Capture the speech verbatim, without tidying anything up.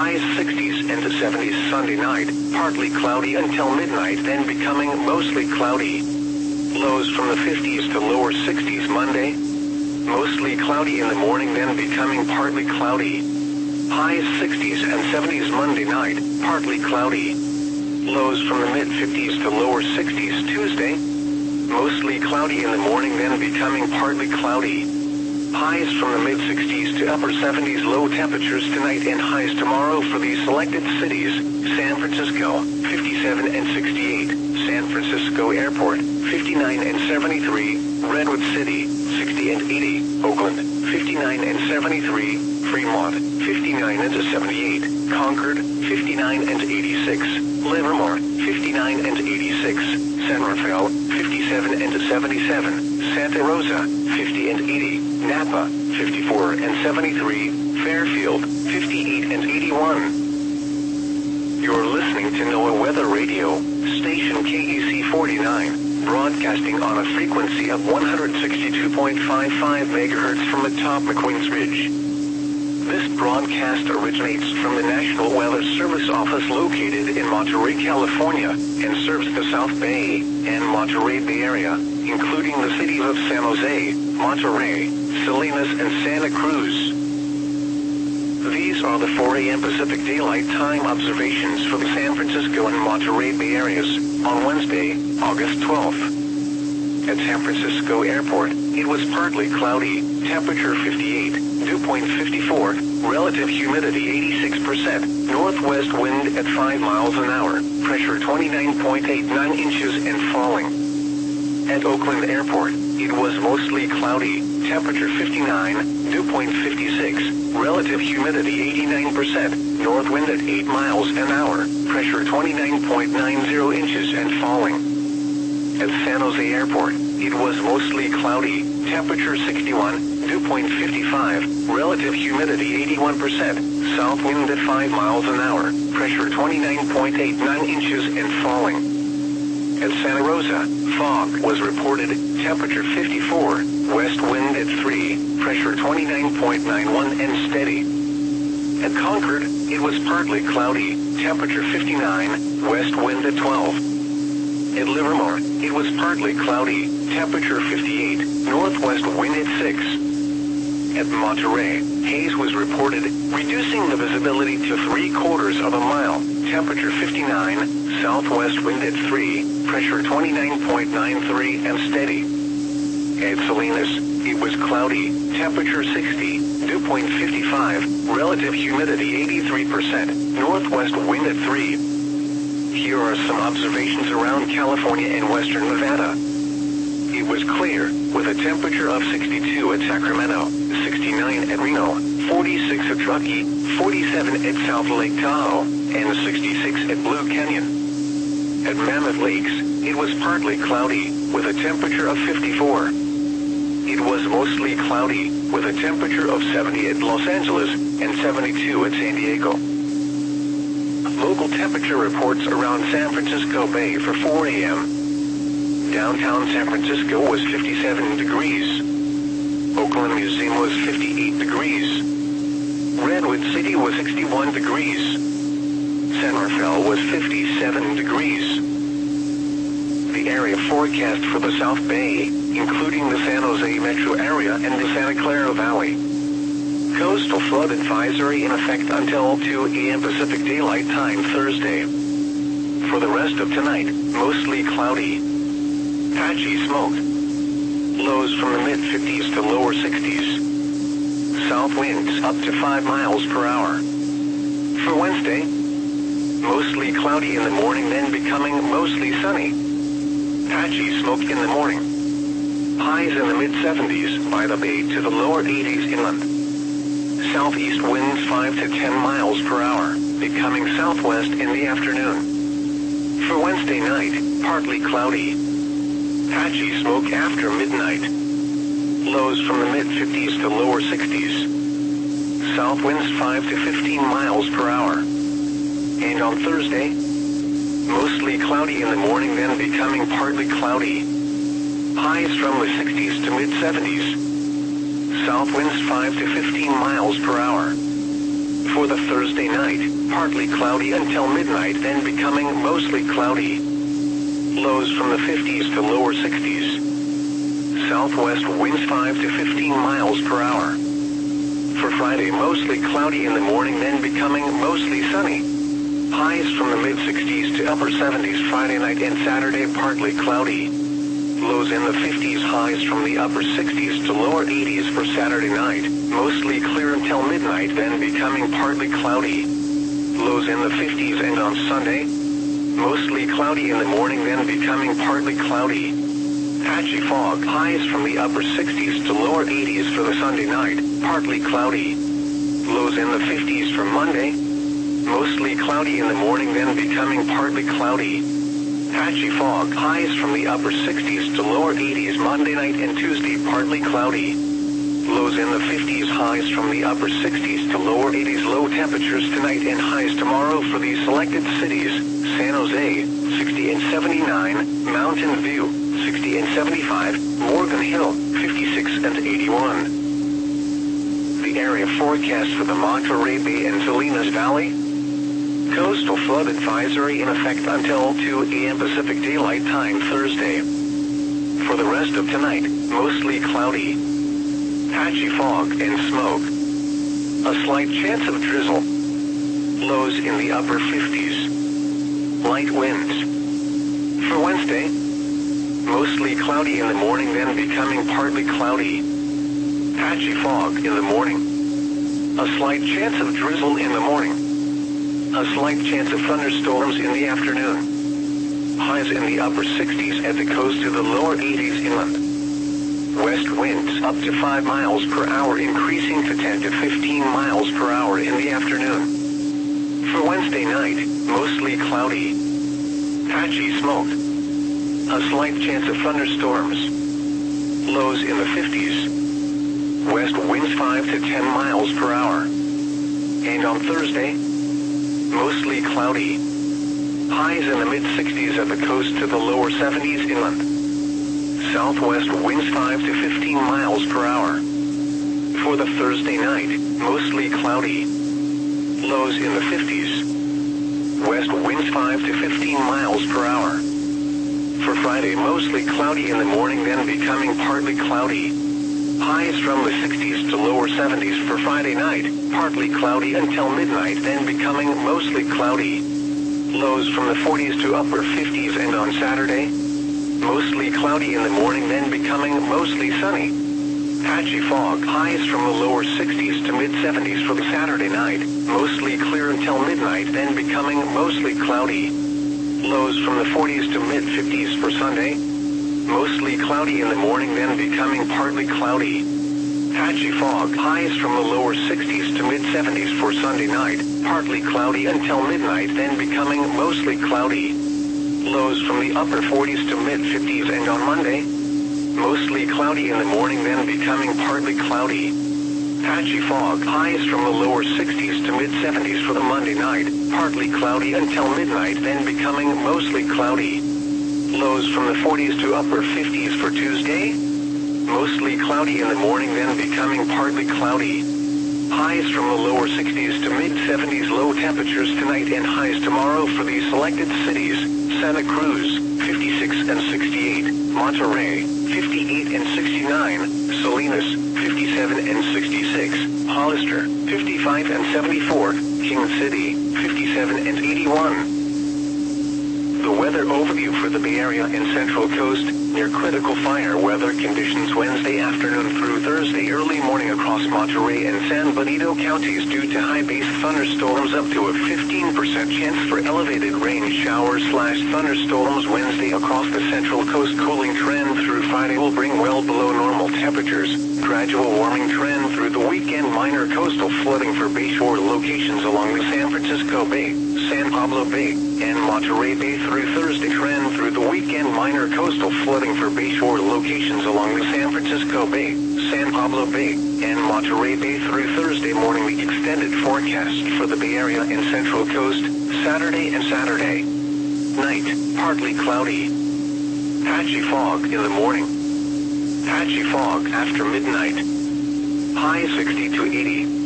Highs sixties into seventies Sunday night, partly cloudy until midnight, then becoming mostly cloudy. Lows from the fifties to lower sixties Monday. Mostly cloudy in the morning, then becoming partly cloudy. Highs sixties and seventies Monday night, partly cloudy. Lows from the mid-fifties to lower sixties Tuesday. Mostly cloudy in the morning, then becoming partly cloudy. Highs from the mid-sixties to upper seventies. Low temperatures tonight and highs tomorrow for these selected cities: San Francisco, fifty-seven and sixty-eight, San Francisco Airport, fifty-nine and seventy-three, Redwood City, sixty and eighty, Oakland, fifty-nine and seventy-three, Fremont, fifty-nine and seventy-eight, Concord, fifty-nine and eighty-six, Livermore, fifty-nine and eighty-six, San Rafael, fifty-seven and seventy-seven, Santa Rosa, fifty and eighty, Napa, fifty-four and seventy-three, Fairfield, fifty-eight and eighty-one. You're listening to NOAA Weather Radio, station K E C forty-nine, broadcasting on a frequency of one hundred sixty-two point five five megahertz from atop McQueen's Ridge. This broadcast originates from the National Weather Service office located in Monterey, California, and serves the South Bay and Monterey Bay Area, including the cities of San Jose, Monterey, Salinas, and Santa Cruz. These are the four a m Pacific Daylight Time observations for the San Francisco and Monterey Bay areas on Wednesday, August twelfth. At San Francisco Airport, it was partly cloudy, temperature fifty-eight, dew point fifty-four, relative humidity eighty-six percent, northwest wind at five miles an hour, pressure twenty-nine point eight nine inches and falling. At Oakland Airport, it was mostly cloudy, temperature fifty-nine, dew point fifty-six, relative humidity eighty-nine percent, north wind at eight miles an hour, pressure twenty-nine point nine zero inches and falling. At San Jose Airport, it was mostly cloudy, temperature sixty-one, dew point fifty-five, relative humidity eighty-one percent, south wind at five miles an hour, pressure twenty-nine point eight nine inches and falling. At Santa Rosa, fog was reported, temperature fifty-four, west wind at three, pressure twenty-nine point nine one and steady. At Concord, it was partly cloudy, temperature fifty-nine, west wind at twelve. At Livermore, it was partly cloudy, temperature fifty-eight, northwest wind at six. At Monterey, haze was reported, reducing the visibility to three quarters of a mile, temperature fifty-nine, southwest wind at three, pressure twenty-nine point nine three and steady. At Salinas, it was cloudy, temperature sixty, dew point fifty-five, relative humidity eighty-three percent, northwest wind at three. Here are some observations around California and western Nevada. It was clear, with a temperature of sixty-two at Sacramento, sixty-nine at Reno, forty-six at Truckee, forty-seven at South Lake Tahoe, and sixty-six at Blue Canyon. At Mammoth Lakes, it was partly cloudy, with a temperature of fifty-four. It was mostly cloudy, with a temperature of seventy at Los Angeles and seventy-two at San Diego. Local temperature reports around San Francisco Bay for four a m Downtown San Francisco was fifty-seven degrees. Oakland Museum was fifty-eight degrees. Redwood City was sixty-one degrees. San Rafael was fifty-seven degrees. The area forecast for the South Bay, including the San Jose metro area and the Santa Clara Valley. Coastal flood advisory in effect until two a m Pacific Daylight Time Thursday. For the rest of tonight, mostly cloudy. Patchy smoke. Lows from the mid-fifties to lower sixties. South winds up to five miles per hour. For Wednesday, mostly cloudy in the morning, then becoming mostly sunny. Patchy smoke in the morning. Highs in the mid-seventies by the bay to the lower eighties inland. Southeast winds five to ten miles per hour, becoming southwest in the afternoon. For Wednesday night, partly cloudy. Patchy smoke after midnight. Lows from the mid-fifties to lower sixties. South winds five to fifteen miles per hour. And on Thursday, mostly cloudy in the morning, then becoming partly cloudy. Highs from the sixties to mid-seventies. South winds five to fifteen miles per hour. For the Thursday night, partly cloudy until midnight, then becoming mostly cloudy. Lows from the fifties to lower sixties. Southwest winds five to fifteen miles per hour. For Friday, mostly cloudy in the morning, then becoming mostly sunny. Highs from the mid-sixties to upper seventies Friday night and Saturday, partly cloudy. Lows in the fifties, highs from the upper sixties to lower eighties for Saturday night. Mostly clear until midnight, then becoming partly cloudy. Lows in the fifties, and on Sunday, mostly cloudy in the morning, then becoming partly cloudy. Patchy fog, highs from the upper sixties to lower eighties for the Sunday night, partly cloudy. Lows in the fifties for Monday, mostly cloudy in the morning, then becoming partly cloudy. Patchy fog, highs from the upper sixties to lower eighties Monday night and Tuesday, partly cloudy. Lows in the fifties, highs from the upper sixties to lower eighties. Low temperatures tonight and highs tomorrow for these selected cities: San Jose, sixty and seventy-nine, Mountain View, sixty and seventy-five, Morgan Hill, fifty-six and eighty-one. The area forecast for the Monterey Bay and Salinas Valley. Coastal flood advisory in effect until two A M Pacific Daylight Time Thursday. For the rest of tonight, mostly cloudy. Patchy fog and smoke. A slight chance of drizzle. Lows in the upper fifties. Light winds. For Wednesday, mostly cloudy in the morning, then becoming partly cloudy. Patchy fog in the morning. A slight chance of drizzle in the morning. A slight chance of thunderstorms in the afternoon. Highs in the upper sixties at the coast to the lower eighties inland. West winds up to five miles per hour, increasing to ten to fifteen miles per hour in the afternoon. For Wednesday night, mostly cloudy. Patchy smoke. A slight chance of thunderstorms. Lows in the fifties. West winds five to ten miles per hour. And on Thursday, mostly cloudy. Highs in the mid-sixties at the coast to the lower seventies inland. Southwest winds five to fifteen miles per hour. For the Thursday night, mostly cloudy. Lows in the fifties. West winds five to fifteen miles per hour. For Friday, mostly cloudy in the morning, then becoming partly cloudy. Highs from the sixties to lower seventies for Friday night, partly cloudy until midnight, then becoming mostly cloudy. Lows from the forties to upper fifties, and on Saturday, mostly cloudy in the morning, then becoming mostly sunny. Patchy fog, highs from the lower sixties to mid-seventies for the Saturday night, mostly clear until midnight, then becoming mostly cloudy. Lows from the forties to mid-fifties for Sunday, mostly cloudy in the morning, then becoming partly cloudy. Patchy fog, highs from the lower sixties to mid-seventies for Sunday night, partly cloudy until midnight, then becoming mostly cloudy. Lows from the upper forties to mid-fifties, and on Monday, mostly cloudy in the morning, then becoming partly cloudy. Patchy fog, highs from the lower sixties to mid-seventies for the Monday night, partly cloudy until midnight, then becoming mostly cloudy. Lows from the forties to upper fifties for Tuesday, mostly cloudy in the morning, then becoming partly cloudy. Highs from the lower sixties to mid-seventies. Low temperatures tonight and highs tomorrow for these selected cities: Santa Cruz, fifty-six and sixty-eight, Monterey, fifty-eight and sixty-nine, Salinas, fifty-seven and sixty-six, Hollister, fifty-five and seventy-four, King City, fifty-seven and eighty-one. The weather overview for the Bay Area and Central Coast: near critical fire weather conditions Wednesday afternoon through Thursday early morning across Monterey and San Benito counties due to high base thunderstorms, up to a fifteen percent chance for elevated rain showers slash thunderstorms Wednesday across the Central Coast. Cooling trend through Friday will bring well below normal temperatures. Gradual warming trend through the weekend. Minor coastal flooding for bayshore locations along the San Francisco Bay, San Pablo Bay, and Monterey Bay through Thursday. Trend through the weekend. Minor coastal flooding for bayshore locations along the San Francisco Bay, San Pablo Bay, and Monterey Bay through Thursday morning. The extended forecast for the Bay Area and Central Coast: Saturday and Saturday night, partly cloudy. Patchy fog in the morning. Patchy fog after midnight. High sixty to eighty.